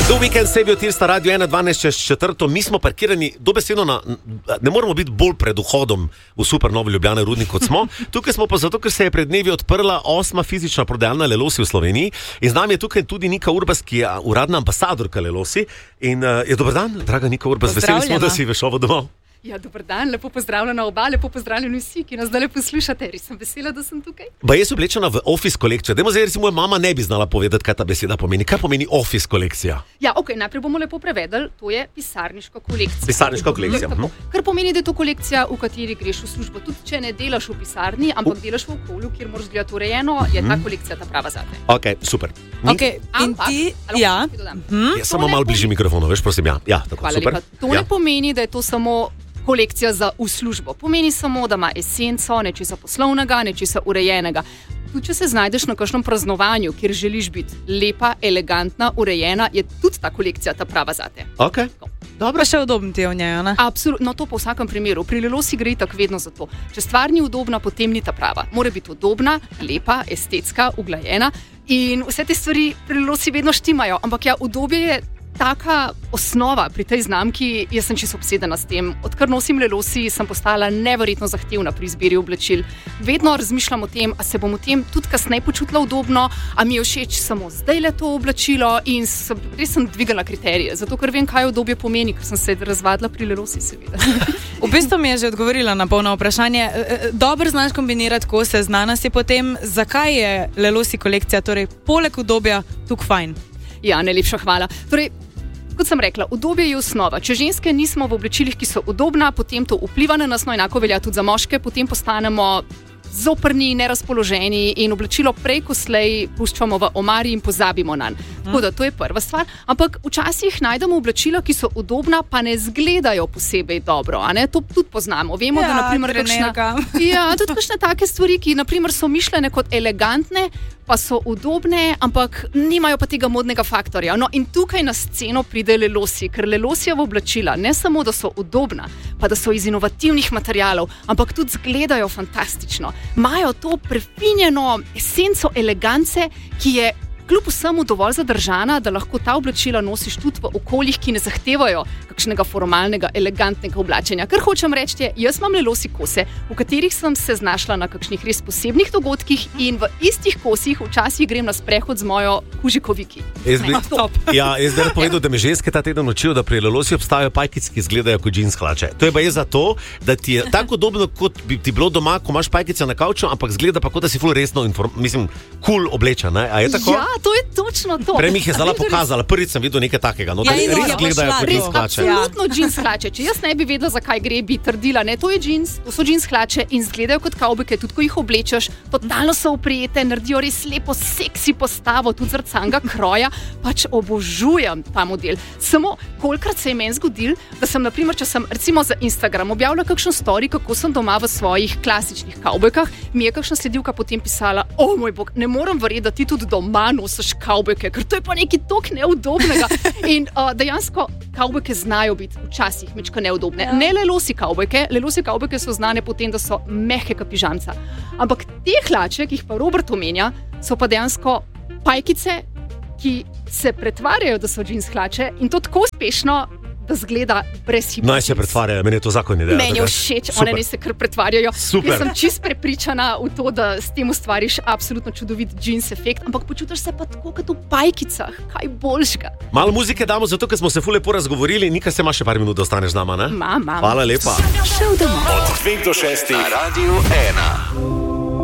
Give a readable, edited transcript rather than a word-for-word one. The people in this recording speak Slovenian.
Do Weekend se je bil tirsta radio 1.12.4. Mi smo parkirani dobesedno ne moramo biti bolj pred vhodom v super Novi Ljubljane Rudnik, kot smo. Tukaj smo pa zato, ker se je pred dnevi odprla 8. fizična prodajalna Lelosi v Sloveniji. In z nami je tukaj tudi Nika Urbas, ki je uradna ambasadorka Lelosi. In dober dan, draga Nika Urbas, veseli smo, da si v šovu domov. Ja, dober dan, lepo pozdravljena oba, lepo pozdravljeni vsi, ki nas zdaj poslušate. Res sem vesela, da sem tukaj. Ba jaz oblečena v office kolekcijo. Dajmo zdaj, recimo, moja mama ne bi znala povedati, kaj ta beseda pomeni. Kaj pomeni office kolekcija? Ja, najprej bomo lepo prevedli, to je pisarniška kolekcija. Pisarniška kolekcija. Kar pomeni, da je to kolekcija, v kateri greš v službo. Tudi če ne delaš v pisarni, ampak delaš v okolju, kjer moraš gledati urejeno, je ta kolekcija ta prava zate. Ok, super. Jaz samo malo bližje mikrofonu, veš, prosim, ja, tako, hvala super. Lepa. To ne pomeni, da je to samo kolekcija za v službo. Pomeni samo, da ima esenco nečesa poslovnega, nečesa urejenega. Tudi če se znajdeš na kakšnem praznovanju, kjer želiš biti lepa, elegantna, urejena, je tudi ta kolekcija ta prava zate. Ok. Dobro, še udobno ti je v njej, ne? Absolutno, to po vsakem primeru. Pri Lelosi gre tako vedno za to. Če stvar ni udobna, potem ni ta prava. Mora biti udobna, lepa, estetska, uglajena in vse te stvari pri Lelosi vedno štimajo. Ampak ja, udobje je taka osnova pri tej znamki, jaz sem čisto obsedena s tem. Odkar nosim Lelosi, sem postala neverjetno zahtevna pri izbiri oblačil. Vedno razmišljam o tem, a se bom v tem tudi kasneje počutila udobno, a mi je všeč samo zdaj le to oblačilo in res sem dvigala kriterije, zato ker vem, kaj udobje pomeni, ker sem se razvadila pri Lelosi, seveda. V bistvu mi je že odgovorila na polno vprašanje. Dobro znaš kombinirati kose, znana si potem, zakaj je Lelosi kolekcija, torej poleg udobja, tukaj fajn? Ja, najlepša hvala. Torej, kot sem rekla, udobje je osnova. Če ženske nismo v oblačilih, ki so udobna, potem to vpliva na nas, no enako velja tudi za moške, potem postanemo zoprni, nerazpoloženi in oblačilo prej ko slej puščamo v omari in pozabimo nanj. Tako da to je prva stvar. Ampak včasih najdemo oblačila, ki so udobna, pa ne izgledajo posebej dobro. A ne? To tudi poznamo. Vemo, da naprimer tudi kakšne take stvari, ki naprimer so mišljene kot elegantne, pa so udobne, ampak nimajo pa tega modnega faktorja. No in tukaj na sceno pride Lelosi, ker Lelosijeva oblačila ne samo, da so udobna, pa da so iz inovativnih materialov, ampak tudi izgledajo fantastično. Imajo to prefinjeno esenco elegance, ki je kljub vsemu dovolj zadržana, da lahko ta oblačila nosiš tudi v okoljih, ki ne zahtevajo kakšnega formalnega, elegantnega oblačenja. Kar hočem reči, jaz imam Lelosi kose, v katerih sem se znašla na kakšnih res posebnih dogodkih in v istih kosih včasih grem na sprehod z mojo kužikoviki. Jaz bi povedal, da me ženske ta teden učijo, da pri Lelosi obstajajo pajkice, ki izgledajo kot džins hlače. To je pa je zato, da ti je tako udobno, kot bi ti bilo doma, ko imaš pajkice na kavču, ampak izgleda pa kot da si ful resno cool oblečen, ne? A je tako? Ja, to je točno to. Prej mi jih je zdala pokazala, prvič sem videl nekaj takega, no, da res izgledajo kot džins hlače. Absolutno džins hlače. Če jaz ne bi vedela, zakaj gre, bi trdila, ne, to so džins hlače in izgledajo kot kavbojke, tudi ko jih oblečeš, totalno so oprijete, naredijo res lepo seksi postavo, tudi zaradi samega kroja, pač obožujem ta model. Samo kolikrat se je meni zgodilo, da sem naprimer, če sem recimo za Instagram objavila kakšen story, kako sem doma v svojih klasičnih kavbojkah, mi je kakšna sledilka potem pisala: "O moj bog, ne morem verjeti, da ti tudi doma nosiš kavbojke, ker to je pa nekaj toliko neudobnega." In dejansko kavbojke znajo biti včasih mečko neudobne. Ja. Ne Lelosi kavbojke. Lelosi kavbojke so znane potem, da so mehke kot pižamca. Ampak te hlače, ki jih pa Robert omenja, so pa dejansko pajkice, ki se pretvarjajo, da so džins hlače in to tako uspešno, da zgleda brezhibno. Naj se pretvarjajo, meni je to zakon ideja. Meni je všeč, one ne se kar pretvarjajo. Super. Jaz sem čist prepričana v to, da s tem ustvariš absolutno čudovit džins efekt, ampak počutiš se pa tako kot v pajkicah, kaj boljšega. Malo muzike damo, zato ker smo se ful lepo razgovorili. Nika, se ima še par minut, da ostaneš z nama, ne? Mam. Hvala lepa. Šel domov. Od 2 do 6 na Radio 1.